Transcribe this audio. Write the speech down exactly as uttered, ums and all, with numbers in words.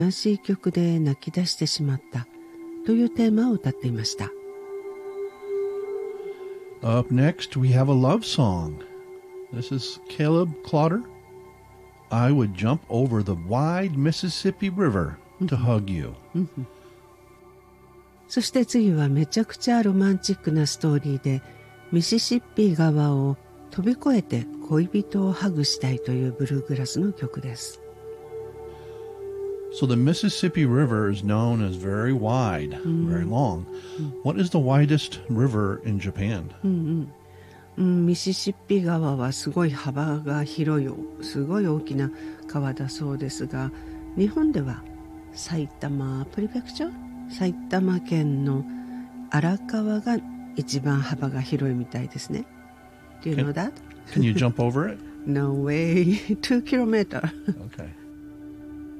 悲しい曲で泣き出してしまったというテーマを歌っていました。 Up next, we have a love song. This is Caleb Clotter. I would jump over the wide Mississippi River to hug you. そして次はめちゃくちゃロマンチックなストーリーで、ミシシッピ川を飛び越えて恋人をハグしたいというブルーグラスの曲です。 So the Mississippi River is known as very wide, very long. What is the widest river in Japan? うん、ミシシッピ川はすごい幅が広い、すごい大きな川だそうですが、日本では埼玉プリフェクチャー、埼玉県の荒川が一番幅が広いみたいですね。Do you know that? Can you jump over it? No way. Two kilometers. Okay.